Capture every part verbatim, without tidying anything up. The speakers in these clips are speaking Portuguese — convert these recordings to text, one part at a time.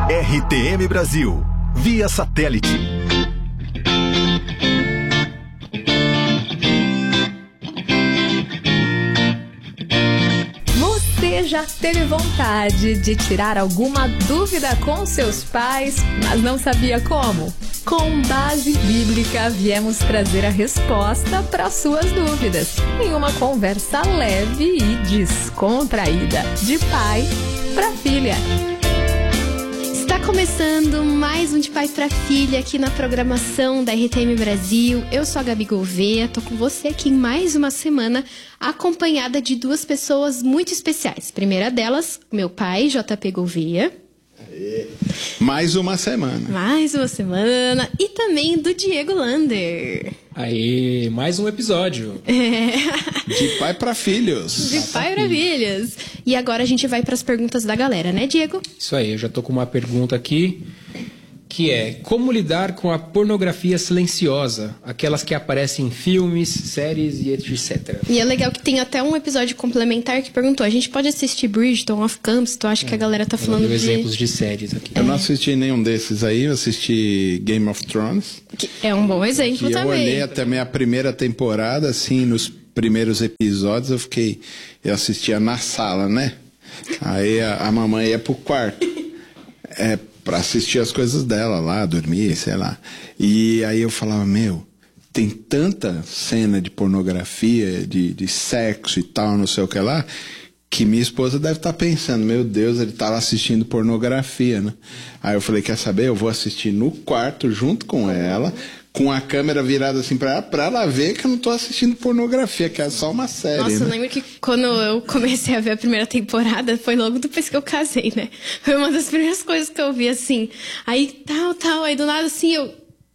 R T M Brasil, via satélite. Você já teve vontade de tirar alguma dúvida com seus pais, mas não sabia como? Com Base Bíblica, viemos trazer a resposta para suas dúvidas, em uma conversa leve e descontraída, de pai para filha. Está começando mais um De Pai para Filha aqui na programação da R T M Brasil. Eu sou a Gabi Gouveia, tô com você aqui em mais uma semana, acompanhada de duas pessoas muito especiais. Primeira delas, meu pai, J P Gouveia. Aê. Mais uma semana. Mais uma semana. E também do Diego Lander. Aê, mais um episódio. É. De pai para filhos. De pai para filhos. E agora a gente vai para as perguntas da galera, né, Diego? Isso aí, eu já tô com uma pergunta aqui, que é: como lidar com a pornografia silenciosa? Aquelas que aparecem em filmes, séries e etcétera. E é legal que tem até um episódio complementar que perguntou: a gente pode assistir Bridgerton, Off Campus? Tu acha é, que a galera tá falando de... exemplos de séries aqui. Eu não assisti nenhum desses aí, eu assisti Game of Thrones. Que é um bom exemplo que também. Eu olhei até a minha primeira temporada, assim, nos primeiros episódios eu fiquei... Eu assistia na sala, né? Aí a, a mamãe ia pro quarto. É... pra assistir as coisas dela lá, dormir, sei lá. E aí eu falava, meu, tem tanta cena de pornografia, de, de sexo e tal, não sei o que lá, que minha esposa deve estar pensando, meu Deus, ele tá lá assistindo pornografia, né? Aí eu falei, quer saber? Eu vou assistir no quarto junto com ela, com a câmera virada assim pra ela, pra ela ver que eu não tô assistindo pornografia, que é só uma série. Nossa, né? eu lembro que quando eu comecei a ver a primeira temporada, foi logo depois que eu casei, né? Foi uma das primeiras coisas que eu vi, assim. Aí, tal, tal, aí do nada, assim, eu...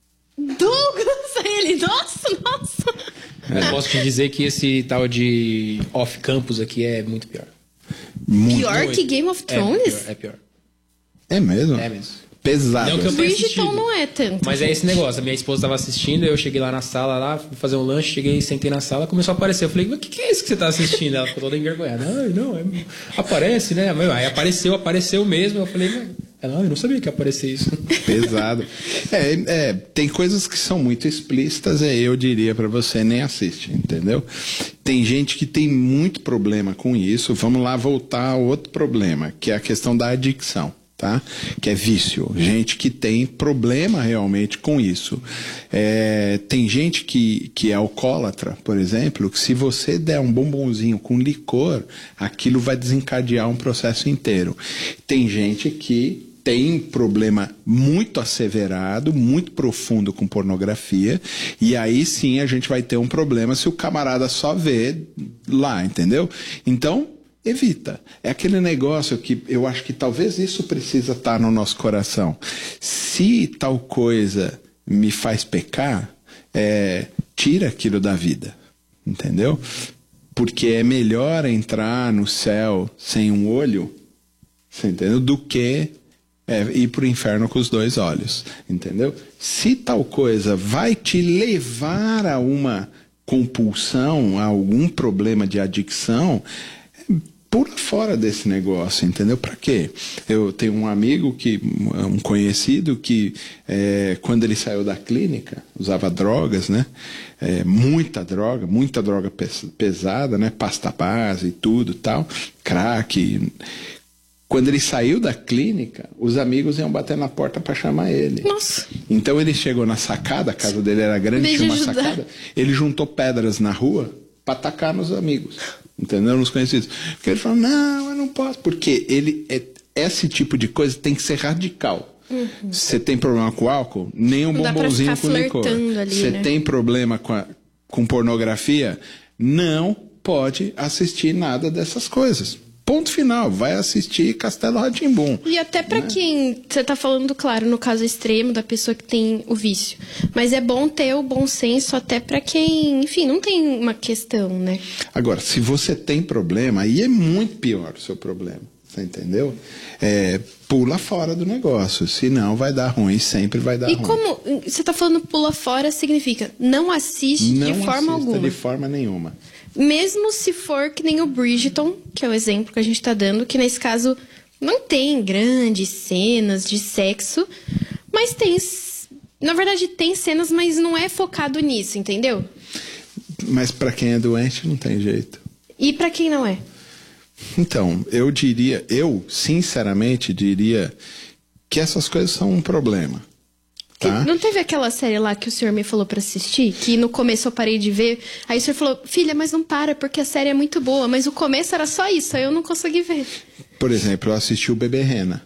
Douglas! Aí ele, nossa, nossa! Eu posso te dizer que esse tal de off-campus aqui é muito pior. Muito. Pior muito. que Game of Thrones? É pior, é pior. É mesmo? É mesmo. Pesado. Não que eu tenha Bridgerton assistido. não é tanto. Mas é esse negócio, a minha esposa tava assistindo, eu cheguei lá na sala, lá, fui fazer um lanche, cheguei, sentei na sala, começou a aparecer. Eu falei, mas o que, que é isso que você tá assistindo? Ela ficou toda envergonhada. Não, não, é... aparece, né? Aí apareceu, apareceu mesmo. Eu falei, mas... ela, eu não sabia que ia aparecer isso. Pesado. É, é, tem coisas que são muito explícitas, é, eu diria pra você, nem assiste, entendeu? Tem gente que tem muito problema com isso. Vamos lá voltar a outro problema, que é a questão da adicção. Tá? Que é vício, gente que tem problema realmente com isso. É, tem gente que, que é alcoólatra, por exemplo, que se você der um bombonzinho com licor, aquilo vai desencadear um processo inteiro. Tem gente que tem problema muito asseverado, muito profundo com pornografia, e aí sim a gente vai ter um problema se o camarada só vê lá, entendeu? Então, evita. É aquele negócio que eu acho que talvez isso precisa estar no nosso coração. Se tal coisa me faz pecar, é, tira aquilo da vida. Entendeu? Porque é melhor entrar no céu sem um olho, você entendeu? Do que é, ir para o inferno com os dois olhos. Entendeu? Se tal coisa vai te levar a uma compulsão, a algum problema de adicção, pula fora desse negócio, entendeu? Pra quê? Eu tenho um amigo, que, um conhecido, que é, quando ele saiu da clínica, usava drogas, né? É, muita droga, muita droga pes- pesada, né? Pasta base e tudo tal, crack. Quando ele saiu da clínica, os amigos iam bater na porta para chamar ele. Nossa. Então ele chegou na sacada, a casa dele era grande, tinha uma sacada, ele juntou pedras na rua para atacar nos amigos. Entendeu? Nos conhecidos. Porque ele falou, não, eu não posso. Porque ele, é, esse tipo de coisa tem que ser radical. Uhum. Você tem problema com álcool? Nem um bombonzinho com licor. Você né? tem problema com, a, com pornografia? Não pode assistir nada dessas coisas. Ponto final. Vai assistir Castelo Rá-Tim-Bum. E até pra né? quem... Você tá falando, claro, no caso extremo da pessoa que tem o vício. Mas é bom ter o bom senso até pra quem, enfim, não tem uma questão, né? Agora, se você tem problema, aí é muito pior o seu problema. Você entendeu? É, pula fora do negócio. Senão vai dar ruim, sempre vai dar e ruim. E como você tá falando pula fora, significa não assiste não de forma alguma. Não de forma nenhuma. Mesmo se for que nem o Bridgerton, que é o exemplo que a gente tá dando, que nesse caso não tem grandes cenas de sexo, mas tem... Na verdade, tem cenas, mas não é focado nisso, entendeu? Mas pra quem é doente, não tem jeito. E pra quem não é? Então, eu diria, eu sinceramente diria que essas coisas são um problema. Tá? Que, não teve aquela série lá que o senhor me falou pra assistir? Que no começo eu parei de ver. Aí o senhor falou, filha, mas não para, porque a série é muito boa. Mas o começo era só isso, aí eu não consegui ver. Por exemplo, eu assisti o Bebê Rena.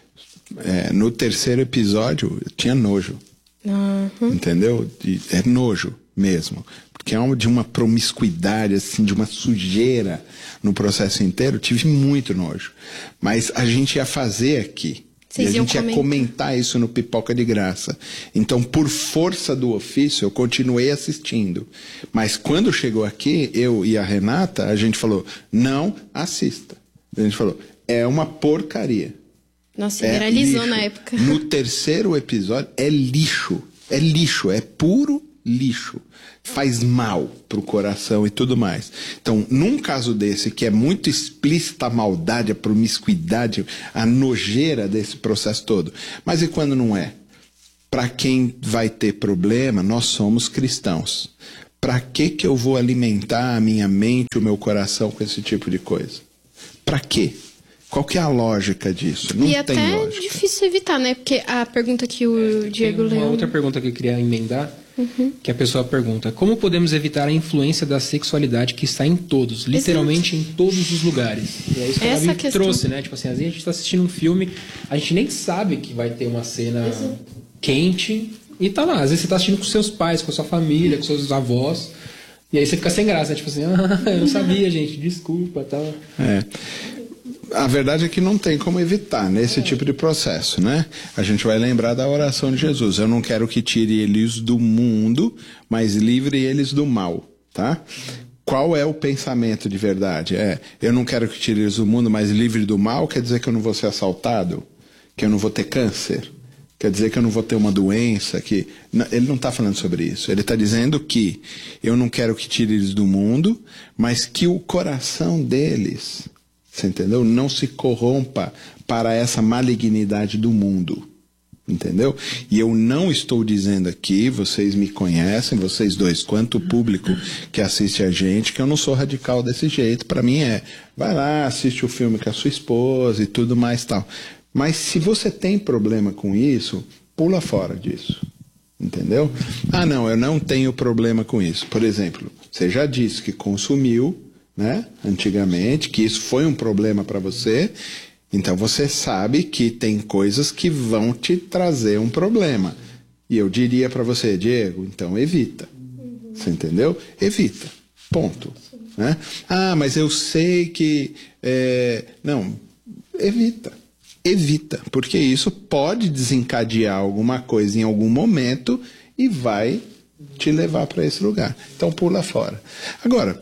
É, no terceiro episódio, eu tinha nojo. Uhum. Entendeu? De, é nojo mesmo. Porque é uma, de uma promiscuidade, assim, de uma sujeira no processo inteiro. Eu tive muito nojo. Mas a gente ia fazer aqui. Vocês e a gente comentar. ia comentar isso no Pipoca de Graça. Então, por força do ofício, eu continuei assistindo. Mas quando chegou aqui, eu e a Renata, a gente falou, não assista. A gente falou, é uma porcaria. Nossa, É viralizou lixo. na época. No terceiro episódio, é lixo. É lixo, é puro lixo. Faz mal pro coração e tudo mais. Então, num caso desse, que é muito explícita a maldade, a promiscuidade, a nojeira desse processo todo. Mas e quando não é? Para quem vai ter problema, nós somos cristãos. Para que que eu vou alimentar a minha mente, o meu coração com esse tipo de coisa? Para quê? Qual que é a lógica disso? Não e tem até lógica. é difícil evitar, né? Porque a pergunta que o Diego Tem uma leu... outra pergunta que eu queria emendar, uhum. que a pessoa pergunta, como podemos evitar a influência da sexualidade que está em todos, literalmente em todos os lugares? E é isso que Essa a Gabi questão... trouxe, né? Tipo assim, às vezes a gente está assistindo um filme, a gente nem sabe que vai ter uma cena Exato. quente, e tá lá. Às vezes você está assistindo com seus pais, com a sua família, com seus avós, e aí você fica sem graça, né? Tipo assim, ah, eu não sabia, gente, desculpa, tal. É. A verdade é que não tem como evitar nesse tipo de processo, né? A gente vai lembrar da oração de Jesus. Eu não quero que tire eles do mundo, mas livre eles do mal, tá? Qual é o pensamento de verdade? É, eu não quero que tire eles do mundo, mas livre do mal, quer dizer que eu não vou ser assaltado? Que eu não vou ter câncer? Quer dizer que eu não vou ter uma doença? Que... Ele não está falando sobre isso. Ele está dizendo que eu não quero que tire eles do mundo, mas que o coração deles... Você entendeu? Não se corrompa para essa malignidade do mundo. Entendeu? E eu não estou dizendo aqui, vocês me conhecem, vocês dois, quanto o público que assiste a gente, que eu não sou radical desse jeito. Para mim é, vai lá, assiste o filme com a sua esposa e tudo mais tal. Mas se você tem problema com isso, pula fora disso. Entendeu? Ah, não, eu não tenho problema com isso. Por exemplo, você já disse que consumiu, né, antigamente, que isso foi um problema para você, então você sabe que tem coisas que vão te trazer um problema. E eu diria para você, Diego, então evita. Você entendeu? Evita. Ponto. Né? Ah, mas eu sei que... É... Não, evita. Evita, porque isso pode desencadear alguma coisa em algum momento e vai te levar para esse lugar. Então pula fora. Agora...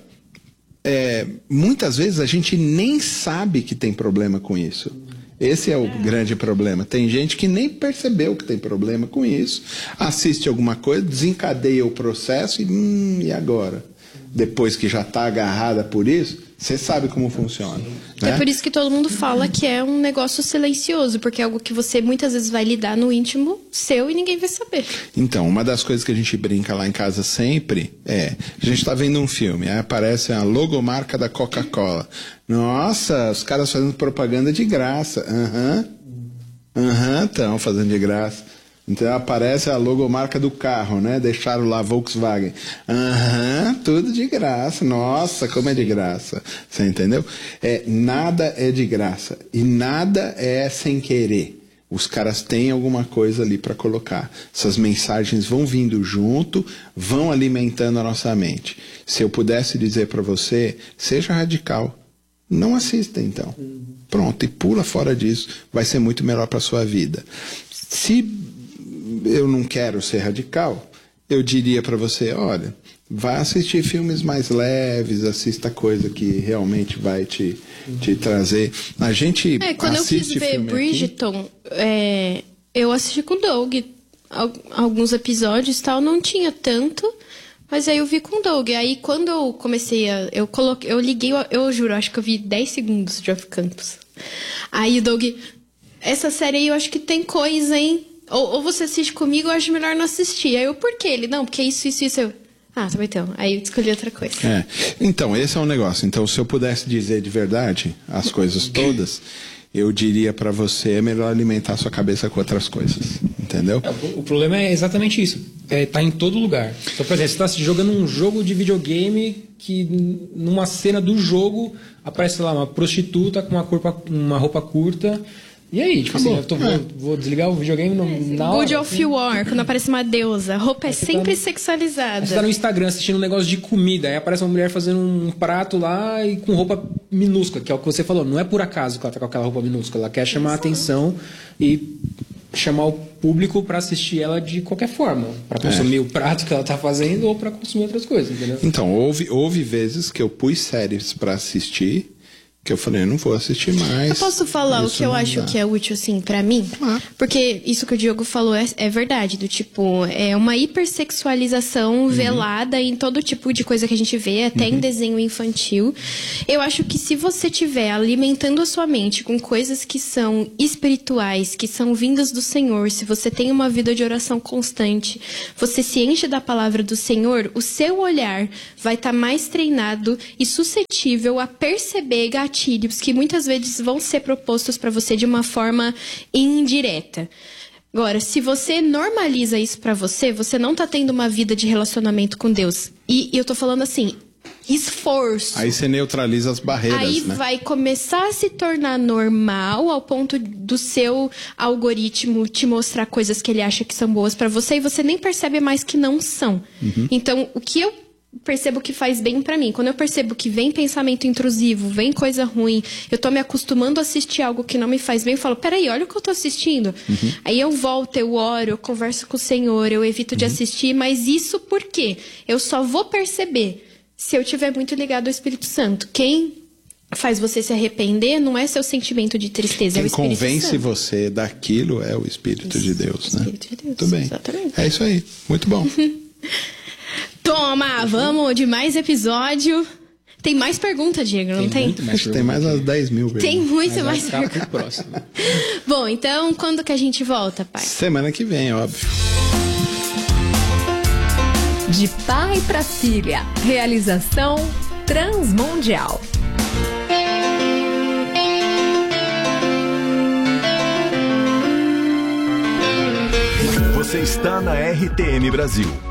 É, muitas vezes a gente nem sabe que tem problema com isso. Esse é o é. grande problema. Tem gente que nem percebeu que tem problema com isso, assiste alguma coisa, desencadeia o processo e, hum, e agora? Depois que já está agarrada por isso, você sabe como funciona. Né? É por isso que todo mundo fala que é um negócio silencioso, porque é algo que você muitas vezes vai lidar no íntimo seu e ninguém vai saber. Então, uma das coisas que a gente brinca lá em casa sempre é, a gente está vendo um filme, aí aparece a logomarca da Coca-Cola. Nossa, os caras fazendo propaganda de graça. Aham, uhum. aham, uhum, estão fazendo de graça. Então aparece a logomarca do carro, né? Deixaram lá Volkswagen. Aham, uhum, tudo de graça. Nossa, como é de graça. Você entendeu? É, nada é de graça. E nada é sem querer. Os caras têm alguma coisa ali para colocar. Essas mensagens vão vindo junto, vão alimentando a nossa mente. Se eu pudesse dizer para você, seja radical. Não assista, então. Pronto, e pula fora disso. Vai ser muito melhor para sua vida. Se eu não quero ser radical, eu diria para você, olha, vai assistir filmes mais leves, assista coisa que realmente vai te, te trazer. A gente É, quando eu quis ver Bridgerton, é, eu assisti com o Doug alguns episódios e tal, não tinha tanto, mas aí eu vi com o Doug. Aí quando eu comecei a... Eu, coloquei, eu liguei, eu, eu juro, acho que eu vi dez segundos de Off Campus. Aí o Doug, essa série aí eu acho que tem coisa, hein? Ou, ou você assiste comigo, eu acho melhor não assistir. Aí eu, por quê? Ele, não, porque isso, isso, isso. Eu, ah, tá bom então. Aí eu escolhi outra coisa. É. Então, esse é um negócio. Então, se eu pudesse dizer de verdade as coisas todas, eu diria pra você, é melhor alimentar a sua cabeça com outras coisas. Entendeu? É, o, o problema é exatamente isso. É, tá em todo lugar. Então, por exemplo, você tá jogando um jogo de videogame que numa cena do jogo aparece lá uma prostituta com uma, corpa, uma roupa curta. E aí, tipo assim, eu tô, vou, vou desligar o videogame no, na hora. God of War, quando aparece uma deusa. A roupa é sempre tá no, sexualizada. Você tá no Instagram assistindo um negócio de comida, aí aparece uma mulher fazendo um prato lá e com roupa minúscula, que é o que você falou. Não é por acaso que ela tá com aquela roupa minúscula. Ela quer chamar a atenção e chamar o público para assistir ela de qualquer forma. Para consumir é. o prato que ela tá fazendo ou para consumir outras coisas, entendeu? Então, houve, houve vezes que eu pus séries para assistir que eu falei, eu não vou assistir mais. Eu posso falar o que eu acho dá. que é útil, assim, pra mim? Ah. Porque isso que o Diogo falou é, é verdade, do tipo, é uma hipersexualização uhum. velada em todo tipo de coisa que a gente vê, até uhum. em desenho infantil. Eu acho que se você estiver alimentando a sua mente com coisas que são espirituais, que são vindas do Senhor, se você tem uma vida de oração constante, você se enche da palavra do Senhor, o seu olhar vai estar tá mais treinado e suscetível a perceber gatilhos que muitas vezes vão ser propostos para você de uma forma indireta. Agora, se você normaliza isso para você, você não tá tendo uma vida de relacionamento com Deus. E, e eu tô falando assim, esforço. Aí você neutraliza as barreiras, Aí né? vai começar a se tornar normal ao ponto do seu algoritmo te mostrar coisas que ele acha que são boas para você e você nem percebe mais que não são. Uhum. Então, o que eu percebo que faz bem pra mim. Quando eu percebo que vem pensamento intrusivo, vem coisa ruim, eu tô me acostumando a assistir algo que não me faz bem, eu falo, peraí, olha o que eu tô assistindo. Uhum. Aí eu volto, eu oro, eu converso com o Senhor, eu evito uhum. de assistir, mas isso por quê? Eu só vou perceber se eu estiver muito ligado ao Espírito Santo. Quem faz você se arrepender não é seu sentimento de tristeza, Quem é o Espírito convence Santo. você daquilo é o Espírito isso, de Deus, né? Espírito de Deus, muito bem. Exatamente. É isso aí, muito bom. Toma, vamos de mais episódio. Tem mais pergunta, Diego, não tem? Tem, mais tem mais umas dez mil perguntas. Tem muito mais perguntas. Próximo. Bom, então, quando que a gente volta, pai? Semana que vem, óbvio. De pai para filha. Realização Transmundial. Você está na R T M Brasil.